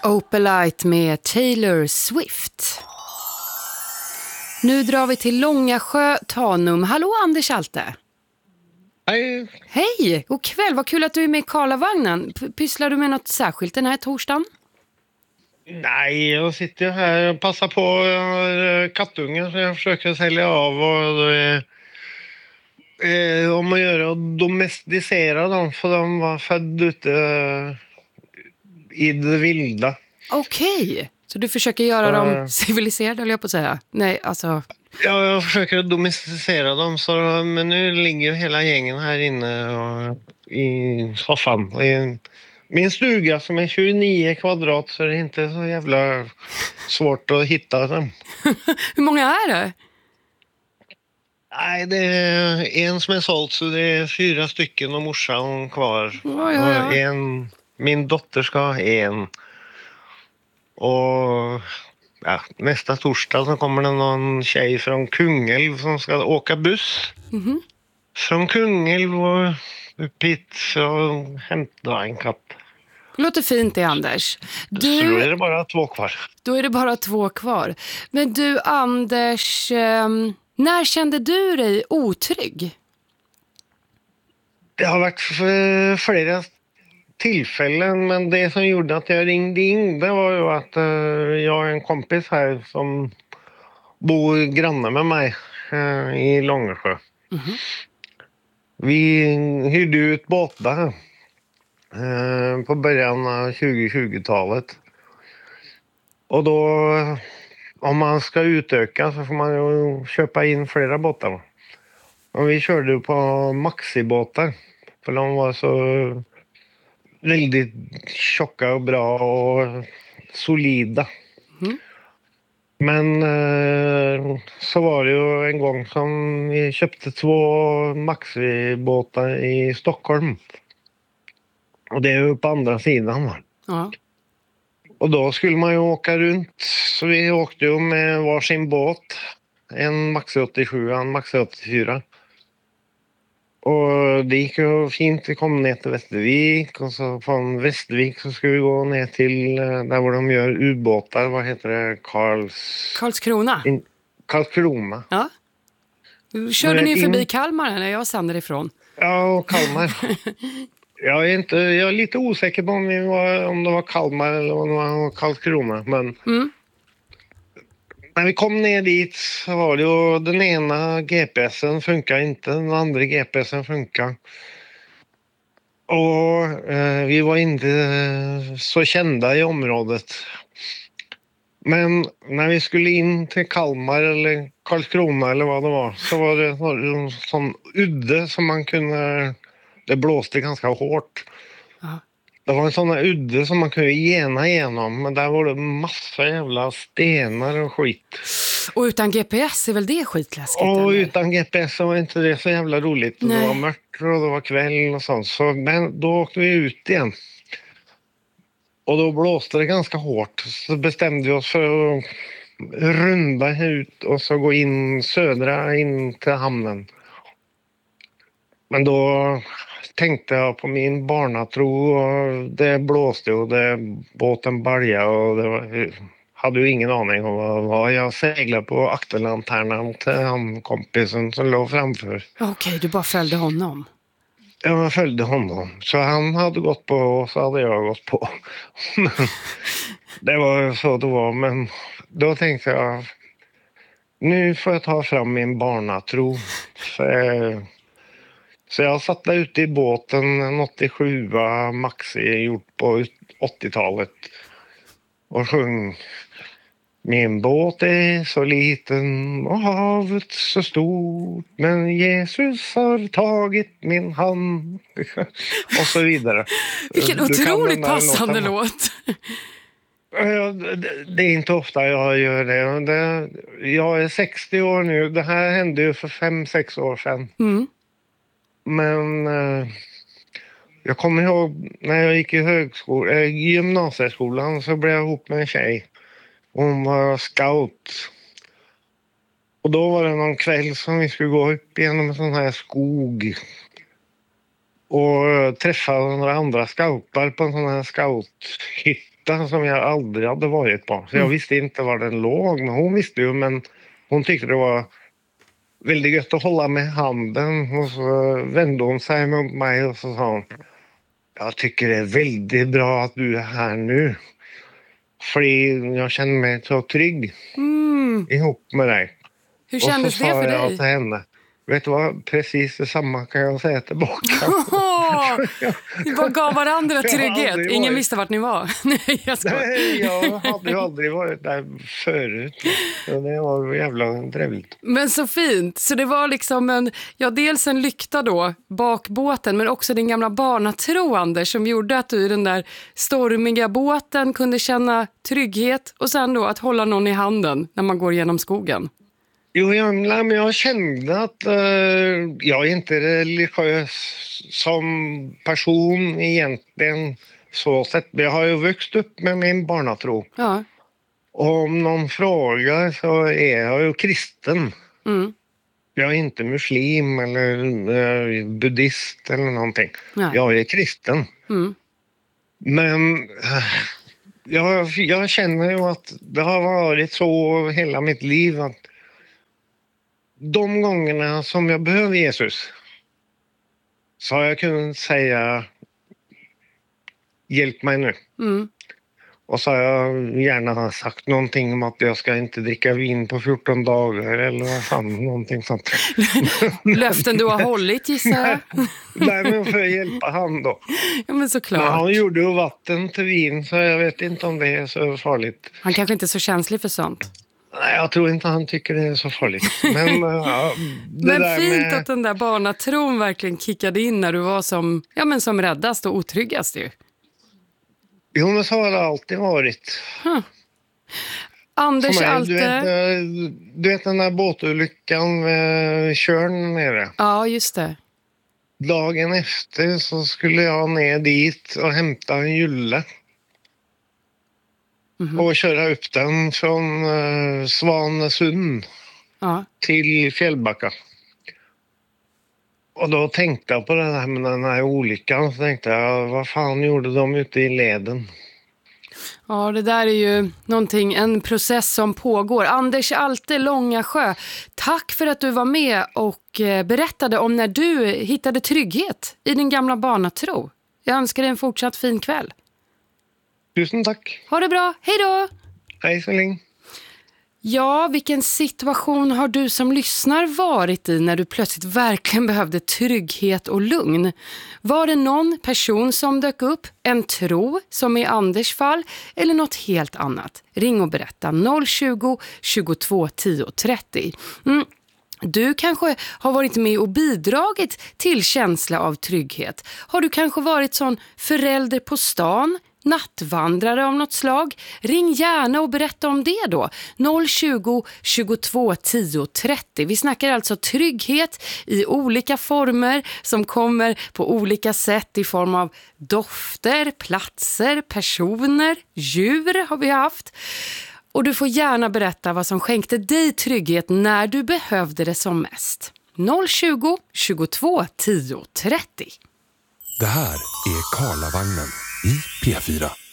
Opalite med Taylor Swift. Nu drar vi till Långasjö, Tanum. Hallå Anders Alte. Hej. Hej, god kväll. Vad kul att du är med i Karlavagnen. Pysslar du med något särskilt den här torsdagen? Nej, jag sitter här och passar på kattungar så jag försöker sälja av och om att göra och domesticera dem för de var födda ute i det vilda. Okej, så du försöker göra dem civiliserade, eller jag på att säga? Nej, alltså... Ja, jag försöker domesticera dem men nu ligger ju hela gängen här inne och, i soffan. I min stuga som är 29 kvadrat så är det inte så jävla svårt att hitta dem. Hur många är det? Nej, det är en som är sålt så det är 4 stycken och morsan kvar. Ja. Och min dotter ska ha en. Och nästa torsdag så kommer det någon tjej från Kungälv som ska åka buss. Mm-hmm. Från Kungälv och upp hit och hämta en katt. Låter fint det, Anders. Så då är det bara 2 kvar. Då är det bara 2 kvar. Men du, Anders, när kände du dig otrygg? Det har varit flera tillfällen, men det som gjorde att jag ringde in det var ju att jag har en kompis här som bor granne med mig i Långasjö. Mm-hmm. Vi hyrde ut båtar på början av 2020-talet. Och då, om man ska utöka så får man ju köpa in flera båtar. Och vi körde på maxibåtar. För de var så väldigt tjocka och bra och solida. Mm. Men så var det ju en gång som vi köpte 2 maxibåtar i Stockholm. Och det är ju på andra sidan. Ja. Och då skulle man ju åka runt. Så vi åkte ju med varsin båt. En Maxi 87 och en Maxi 84. Och det gick ju fint. Vi kom ner till Västervik. Och så från Västervik så skulle vi gå ner till där var de gör ubåtar. Vad heter det? Karlskrona. Karlskrona. Ja. Körde ni förbi Kalmar eller jag sänder ifrån? Ja, och Kalmar. Jag är lite osäker på om det var Kalmar eller om det var Karlskrona. Men när vi kom ner dit så var det ju den ena GPSen funkar inte, den andra GPSen funkar. Och vi var inte så kända i området. Men när vi skulle in till Kalmar eller Karlskrona eller vad det var så var det en sån udde som man kunde... Det blåste ganska hårt. Ja. Det var en sån här udde som man kunde gena igenom. Men där var det massa jävla stenar och skit. Och utan GPS är väl det skitläskigt? Och eller? utan GPS var inte det så jävla roligt. Nej. Det var mörkt och det var kväll och sånt. Men då åkte vi ut igen. Och då blåste det ganska hårt. Så bestämde vi oss för att runda ut och så gå in södra in till hamnen. Men då tänkte jag på min barnatro och det blåste och båten baljade och hade ju ingen aning om vad det var. Jag seglade på akterlanternan till han kompisen som låg framför. Okej, du bara följde honom. Jag följde honom. Så han hade gått på och så hade jag gått på. Det var så det var. Men då tänkte jag, nu får jag ta fram min barnatro. Så jag satt där ute i båten, en 87 Maxi gjort på 80-talet. Och sjöng. Min båt är så liten och havet så stort. Men Jesus har tagit min hand. Och så vidare. Vilken otroligt passande låt. Det är inte ofta jag gör det. Jag är 60 år nu. Det här hände ju för 5-6 år sedan. Mm. Men jag kommer ihåg när jag gick i gymnasieskolan så blev jag ihop med en tjej. Hon var scout. Och då var det någon kväll som vi skulle gå upp genom en sån här skog. och träffade några andra scoutar på en sån här scouthytta som jag aldrig hade varit på. Så jag visste inte var den låg, men hon visste ju, men hon tyckte det var väldigt gött att hålla med handen. Och så vände hon sig mot mig och så sa hon: jag tycker det är väldigt bra att du är här nu. För jag känner mig så trygg ihop med dig. Hur kändes det för dig? Och så sa jag till henne: vet du vad, precis detsamma kan jag säga tillbaka. Ni bara gav varandra trygghet. Ingen visste vart ni var. Nej, jag hade ju aldrig varit där förut. Så det var jävla trevligt. Men så fint. Så det var liksom dels en lykta då bak båten, men också din gamla barnatro, Anders, som gjorde att du i den där stormiga båten kunde känna trygghet, och sen då att hålla någon i handen när man går genom skogen. Jo, jag kände att jag är inte religiös som person egentligen så sett. Jag har ju vuxit upp med min barnatro. Ja. Och om någon frågar så är jag ju kristen. Jag är inte muslim eller buddhist eller någonting. Nej. Jag är kristen. Men jag känner ju att det har varit så hela mitt liv att de gångerna som jag behöver Jesus så har jag kunnat säga: hjälp mig nu. Och så har jag gärna sagt någonting om att jag ska inte dricka vin på 14 dagar eller vad fan, någonting sånt. Löften du har hållit, gissar jag. Nej, men får jag hjälpa han då. Ja, men såklart. Men han gjorde ju vatten till vin, så jag vet inte om det är så farligt. Han kanske inte är så känslig för sånt. Nej, jag tror inte han tycker det är så farligt. Men, men fint att den där barnatron verkligen kickade in när du var som räddast och otryggast ju. Jo, men så har det alltid varit. Anders mig, Alte. Du vet den där båtolyckan med Tjörn nere. Ja, just det. Dagen efter så skulle jag ner dit och hämta en julle. Och köra upp den från Svanesund till Fjällbacka. Och då tänkte jag på det här med den här olyckan. Så tänkte jag: vad fan gjorde de ute i leden? Ja, det där är ju en process som pågår. Anders Alte, Långasjö, tack för att du var med och berättade om när du hittade trygghet i din gamla barnatro. Jag önskar dig en fortsatt fin kväll. Tusen tack. Ha det bra. Hej då! Hej så länge. Ja, vilken situation har du som lyssnar varit i när du plötsligt verkligen behövde trygghet och lugn? Var det någon person som dök upp, en tro som i Anders fall, eller något helt annat? Ring och berätta 020 22 10 30. Du kanske har varit med och bidragit till känsla av trygghet. Har du kanske varit sån förälder på stan? Nattvandrare av något slag? Ring gärna och berätta om det då. 020 22 10 30. Vi snackar alltså trygghet i olika former som kommer på olika sätt i form av dofter, platser, personer, djur har vi haft. Och du får gärna berätta vad som skänkte dig trygghet när du behövde det som mest. 020 22 10 30. Det här är Karlavagnen i P4.